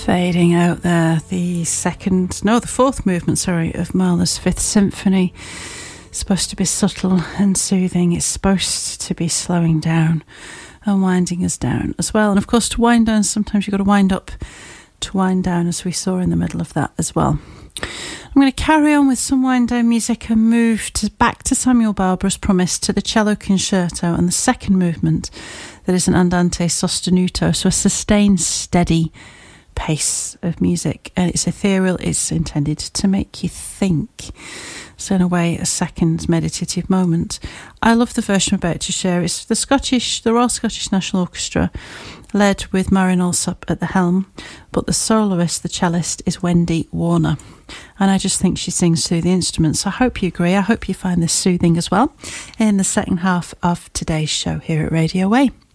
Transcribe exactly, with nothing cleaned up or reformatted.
Fading out there, the second, no, the fourth movement, sorry, of Mahler's Fifth Symphony. It's supposed to be subtle and soothing. It's supposed to be slowing down and winding us down as well. And of course, to wind down, sometimes you've got to wind up to wind down, as we saw in the middle of that as well. I'm going to carry on with some wind down music and move to, back to Samuel Barber, as promised, to the cello concerto and the second movement that is an andante sostenuto, so a sustained, steady pace of music, and it's ethereal. It's intended to make you think, so in a way a second meditative moment. I love the version I'm about to share. It's the Scottish the Royal Scottish National Orchestra, led with Marion Alsop at the helm, but the soloist, the cellist, is Wendy Warner, and I just think she sings through the instruments. I hope you agree. I hope you find this soothing as well in the second half of today's show here at Radio A.